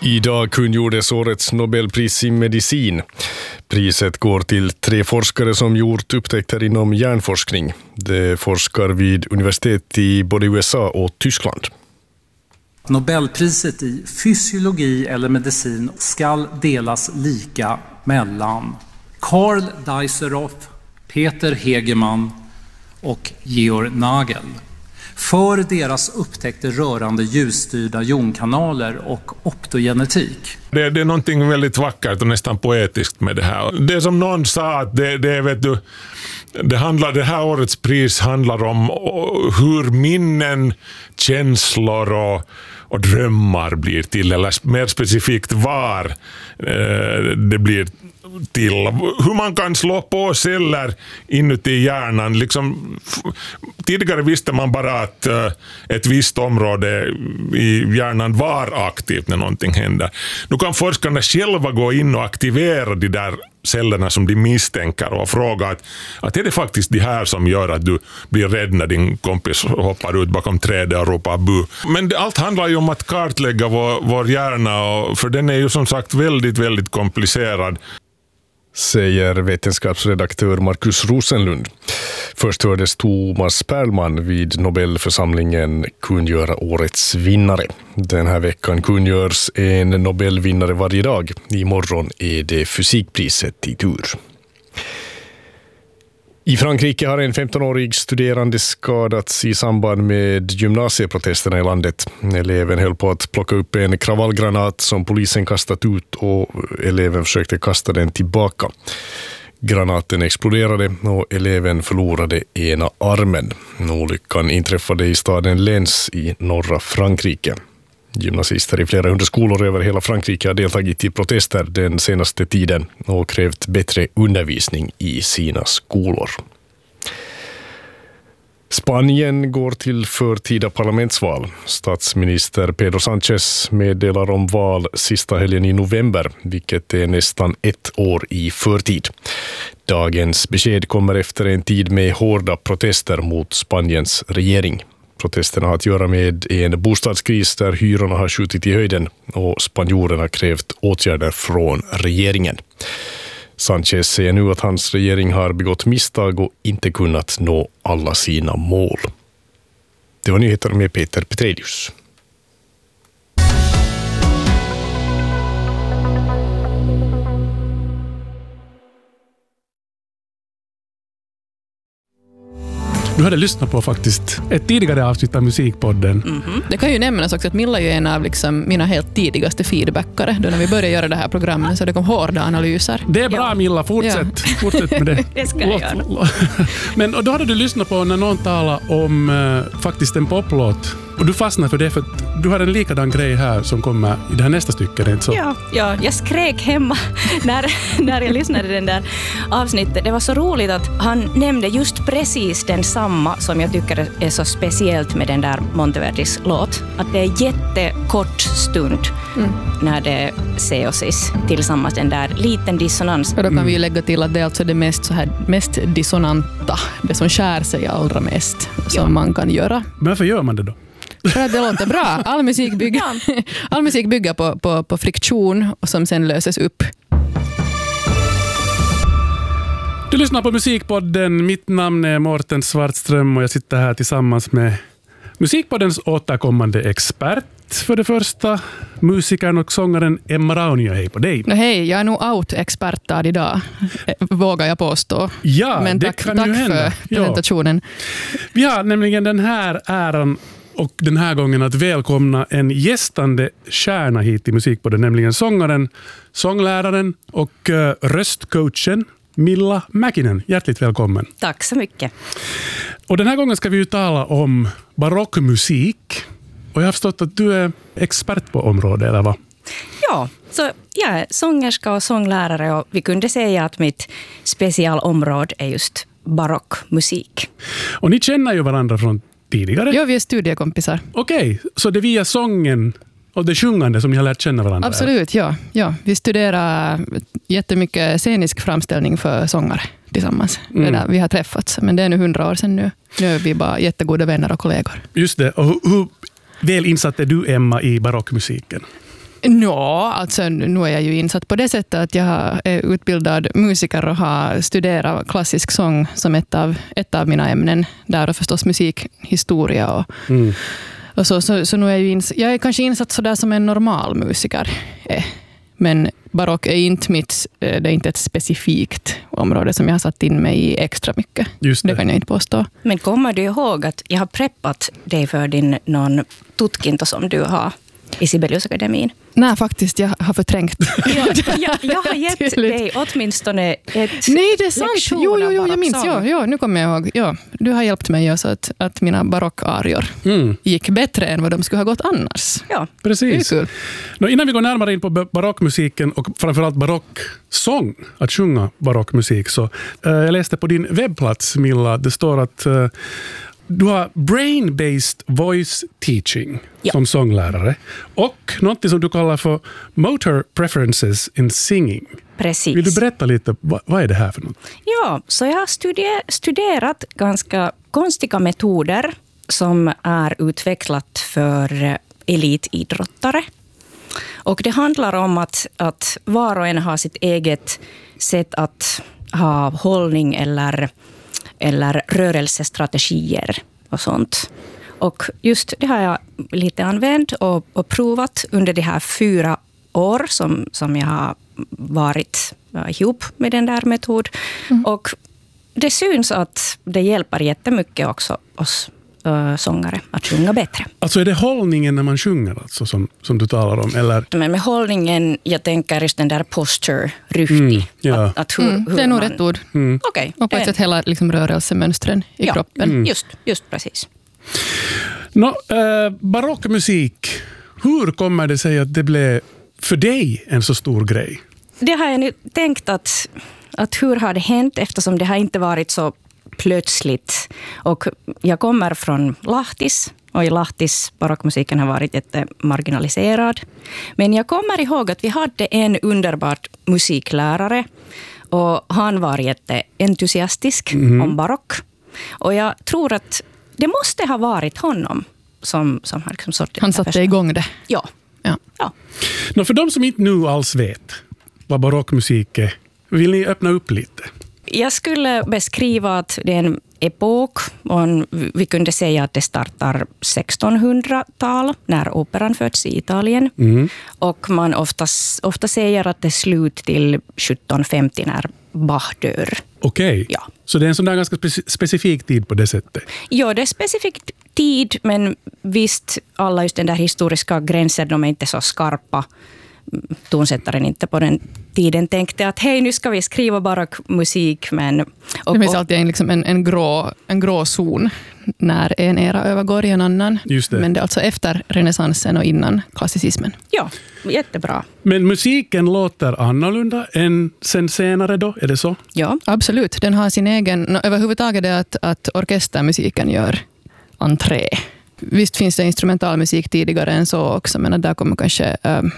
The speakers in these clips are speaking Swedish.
Idag kungjordes årets Nobelpris i medicin. Priset går till 3 forskare som gjort upptäckter inom hjärnforskning. De forskar vid universitet i både USA och Tyskland. Nobelpriset i fysiologi eller medicin ska delas lika mellan Karl Dijsselhoff, Peter Hegemann och Georg Nagel för deras upptäckter rörande ljusstyrda jonkanaler och optogenetik. Det är någonting väldigt vackert och nästan poetiskt med det här. Det som någon sa att det här årets pris handlar om hur minnen, känslor och drömmar blir till, eller mer specifikt var det blir till. Hur man kan slå på celler inuti hjärnan. Tidigare visste man bara att ett visst område i hjärnan var aktivt när någonting händer. Nu kan forskarna själva gå in och aktivera de där cellerna som de misstänker och fråga att är det faktiskt det här som gör att du blir rädd när din kompis hoppar ut bakom trädet och ropar bu. Men allt handlar ju om att kartlägga vår hjärna, för den är ju som sagt väldigt, väldigt komplicerad. Säger vetenskapsredaktör Markus Rosenlund. Först hördes Thomas Perlman vid Nobelförsamlingen kungöra årets vinnare. Den här veckan kungörs en Nobelvinnare varje dag. Imorgon är det fysikpriset i tur. I Frankrike har en 15-årig studerande skadats i samband med gymnasieprotesterna i landet. Eleven höll på att plocka upp en kravallgranat som polisen kastat ut och eleven försökte kasta den tillbaka. Granaten exploderade och eleven förlorade ena armen. Olyckan inträffade i staden Lens i norra Frankrike. Gymnasister i flera hundra skolor över hela Frankrike har deltagit i protester den senaste tiden och krävt bättre undervisning i sina skolor. Spanien går till förtida parlamentsval. Statsminister Pedro Sánchez meddelar om val sista helgen i november, vilket är nästan 1 år i förtid. Dagens besked kommer efter en tid med hårda protester mot Spaniens regering. Protesterna har att göra med en bostadskris där hyrorna har skjutit i höjden och spanjorerna har krävt åtgärder från regeringen. Sánchez säger nu att hans regering har begått misstag och inte kunnat nå alla sina mål. Det var nyheter med Peter Petrelius. Du hade lyssnat på faktiskt ett tidigare avsnitt av Musikpodden. Mm-hmm. Det kan ju nämnas också att Milla är en av mina helt tidigaste feedbackare. Då när vi började göra det här programmet så det kom hårda analyser. Det är bra, Milla, fortsätt med det. Det ska jag göra. Men och då hade du lyssnat på när någon talade om faktiskt en poplåt. Och du fastnade för det för att du har en likadan grej här som kommer i det här nästa stycke, det är inte så? Ja, jag skrek hemma när jag lyssnade på den där avsnittet. Det var så roligt att han nämnde just precis den samma som jag tycker är så speciellt med den där Monteverdis låt. Att det är jättekort stund när det ser oss tillsammans, den där liten dissonans. Och då kan vi ju lägga till att det är alltså det mest dissonanta, det som skär sig allra mest som man kan göra. Men varför gör man det då? För att det låter bra. All musik bygger på friktion och som sen löses upp. Du lyssnar på Musikpodden. Mitt namn är Mårten Svartström och jag sitter här tillsammans med Musikpoddens återkommande expert. För det första, musikern och sångaren Emma Raunio. Hej på dig. Hej, jag är nog out-expertad idag, vågar jag påstå. Ja, men tack för presentationen. Vi har nämligen den här äran och den här gången att välkomna en gästande stjärna hit i Musikpodden, nämligen sångaren, sångläraren och röstcoachen Milla Mäkinen. Hjärtligt välkommen. Tack så mycket. Och den här gången ska vi ju tala om barockmusik. Och jag har förstått att du är expert på området, eller vad? Ja, så jag är sångerska och sånglärare och vi kunde säga att mitt specialområde är just barockmusik. Och ni känner ju varandra från tidigare? Ja, vi är studiekompisar. Okej, så det är via sången och det sjungande som ni har lärt känna varandra? Absolut, ja. Vi studerar jättemycket scenisk framställning för sångare tillsammans. Vi har träffats, men det är nu 100 år sedan nu. Nu är vi bara jättegoda vänner och kollegor. Just det, och hur väl insatt är du, Emma, i barockmusiken? Alltså nu är jag ju insatt på det sättet att jag är utbildad musiker och har studerat klassisk sång som ett av mina ämnen. Där och förstås musikhistoria och så nu är jag är kanske insatt så där som en normal musiker är. Men barock är inte det är inte ett specifikt område som jag har satt in mig i extra mycket. Just det. Det kan jag inte påstå. Men kommer du ihåg att jag har preppat dig för någon tutkinto som du har i Sibeliusakademin? Nej, faktiskt, jag har förträngt. Jag har gett dig åtminstone ett Nej, det är sant. Jo, jag minns. barocksång. Ja, nu kommer jag ihåg. Ja, du har hjälpt mig så att mina barockarior gick bättre än vad de skulle ha gått annars. Ja. Precis. Det är kul. Innan vi går närmare in på barockmusiken och framförallt barocksång, att sjunga barockmusik, så jag läste på din webbplats, Milla, det står att du har brain-based voice teaching som sånglärare och något som du kallar för motor preferences in singing. Precis. Vill du berätta lite, vad är det här för något? Ja, så jag har studerat ganska konstiga metoder som är utvecklat för elitidrottare. Och det handlar om att var och en har sitt eget sätt att ha hållning eller rörelsestrategier och sånt. Och just det har jag lite använt och provat under de här 4 år som jag har varit ihop med den där metod. Och det syns att det hjälper jättemycket också oss sångare att sjunga bättre. Alltså är det hållningen när man sjunger alltså, som du talar om? Eller? Men med hållningen, jag tänker just den där posture, ryhti. Ja. Hur det är nog man... rätt ord. Okej. Och på ett sätt hela liksom, rörelsemönstren i kroppen. Just precis. Barockmusik, hur kommer det sig att det blev för dig en så stor grej? Det har jag nu tänkt att hur har det hänt, eftersom det har inte varit så plötsligt. Och jag kommer från Lahtis, och i Lahtis barockmusiken har varit marginaliserad. Men jag kommer ihåg att vi hade en underbart musiklärare och han var jätteentusiastisk om barock. Och jag tror att det måste ha varit honom som har liksom sorterat. Han satte igång det. Ja. För de som inte nu alls vet vad barockmusik är, vill ni öppna upp lite? Jag skulle beskriva att det är en epok, och vi kunde säga att det startar 1600-tal när operan föds i Italien. Och man ofta säger att det är slut till 1750 när Bach dör. Okej. Ja. Så det är en sån där ganska specifik tid på det sättet? Ja, det är specifik tid, men visst, alla just den där historiska gränsen, de är inte så skarpa. Tonsättaren inte på den tiden tänkte att hej, nu ska vi skriva barockmusik. Det finns alltid en grå zon när en era övergår i en annan. Just det. Men det är alltså efter renässansen och innan klassicismen. Ja, jättebra. Men musiken låter annorlunda än sen senare då, är det så? Ja, absolut. Den har sin egen... överhuvudtaget är att orkestermusiken gör entré. Visst finns det instrumentalmusik tidigare än så också, men där kommer kanske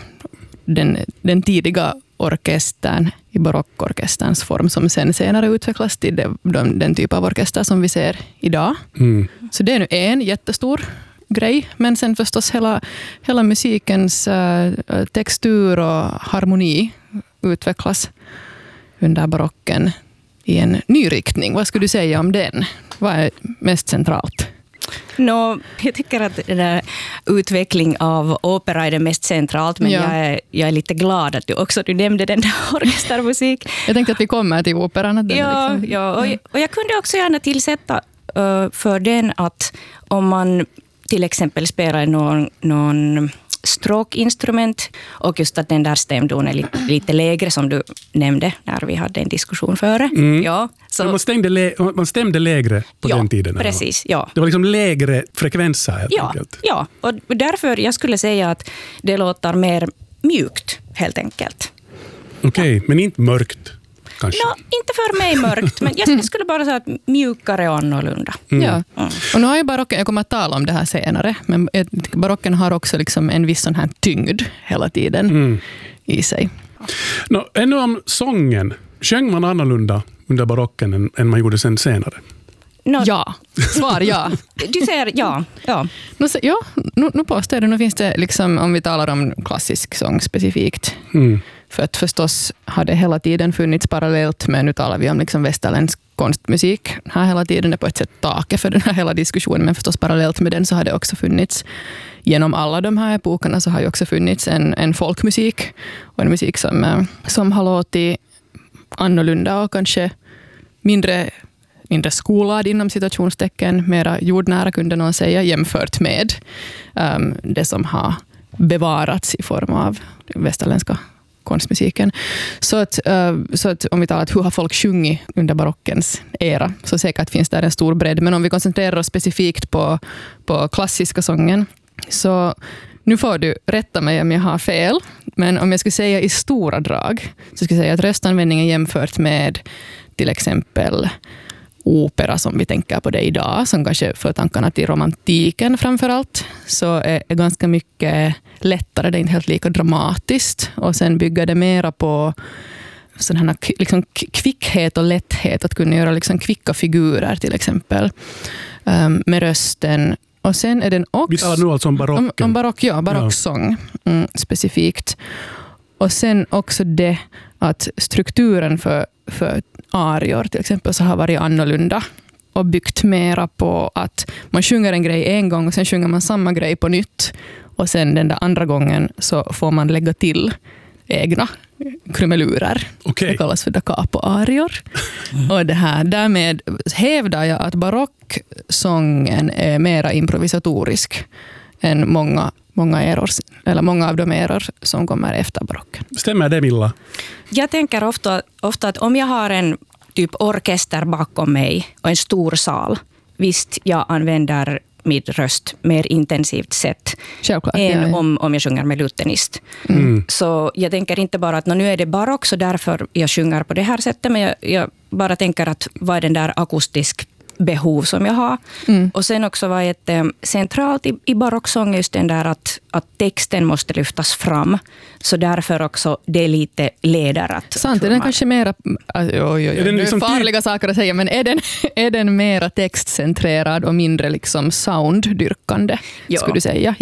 den tidiga orkestern i barockorkesterns form som sen senare utvecklas till den typ av orkester som vi ser idag. Så det är nu en jättestor grej, men sen förstås hela musikens textur och harmoni utvecklas under barocken i en ny riktning. Vad skulle du säga om den? Vad är mest centralt? Jag tycker att den där utveckling av opera är det mest centralt, men jag är lite glad att du nämnde den där orkestermusik. Jag tänkte att vi kommer till operan. Och jag kunde också gärna tillsätta för den att om man till exempel spelar någon stråkinstrument och just att den där stämdon är lite lägre som du nämnde när vi hade en diskussion före. Ja, så. Man stämde lägre på den tiden? Precis, ja. Det var liksom lägre frekvenser helt enkelt? Ja, och därför jag skulle säga att det låter mer mjukt helt enkelt. Okej, men inte mörkt kanske? Inte för mig mörkt, men jag skulle bara säga att mjukare och annorlunda. Ja. Och nu har ju barocken, jag kommer att tala om det här senare, men barocken har också liksom en viss sån här tyngd hela tiden i sig. Ännu om sången. Sjöng man annorlunda under barocken än man gjorde sen senare? Ja, svar ja. Du säger ja. Nu påstår jag det. Nu finns det, liksom, om vi talar om klassisk sång specifikt. För att förstås har det hela tiden funnits parallellt, men nu talar vi om liksom västerländsk konstmusik. Här hela tiden är på ett sätt taket för den här hela diskussionen, men förstås parallellt med den så har det också funnits, genom alla de här epokerna så har ju också funnits en folkmusik och en musik som har låtit annorlunda och kanske mindre skolad inom citationstecken, mera jordnära kunde någon säga, jämfört med det som har bevarats i form av västerländska konstmusiken. Så att om vi talar om hur har folk sjungit under barockens era, så säkert finns där en stor bredd. Men om vi koncentrerar oss specifikt på klassiska sången, så nu får du rätta mig om jag har fel, men om jag skulle säga i stora drag så skulle jag säga att röstanvändningen jämfört med till exempel opera som vi tänker på det idag, som kanske för tankarna till romantiken framförallt, så är ganska mycket lättare, det är inte helt lika dramatiskt, och sen bygger det mera på sån här liksom kvickhet och lätthet, att kunna göra liksom kvicka figurer till exempel med rösten. Och sen är den också... Vi talar nu alltså om barocken. Om barocksång specifikt. Och sen också det att strukturen för arior till exempel så har varit annorlunda och byggt mera på att man sjunger en grej en gång och sen sjunger man samma grej på nytt, och sen den där andra gången så får man lägga till egna krumelurer. Okay. Det kallas för da capo-arior. Och det här, därmed hävdar jag att barocksången är mera improvisatorisk än många av de eror som kommer efter barocken. Stämmer det, Milla? Jag tänker ofta att om jag har en typ orkester bakom mig och en stor sal, visst jag använder min röst mer intensivt sätt än om jag sjunger med lutenist. Så jag tänker inte bara att nu är det barock så därför jag sjunger på det här sättet, men jag bara tänker att vad är den där akustisk behov som jag har. Och sen också var ett centralt i barocksång just den där att texten måste lyftas fram. Så därför också det är lite ledare. Sant, är den kanske mera... Är den liksom farliga saker att säga, men är den mera textcentrerad och mindre liksom sounddyrkande, skulle du säga?